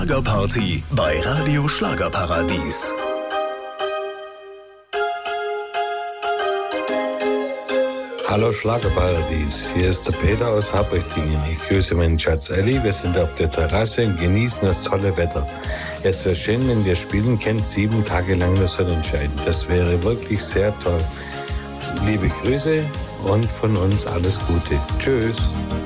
Schlagerparty bei Radio Schlagerparadies. Hallo Schlagerparadies, hier ist der Peter aus Habrichtingen. Ich grüße meinen Schatz Elli. Wir sind auf der Terrasse und genießen das tolle Wetter. Es wäre schön, wenn wir spielen könnt, 7 Tage lang der Sonnenschein. Das wäre wirklich sehr toll. Liebe Grüße und von uns alles Gute. Tschüss.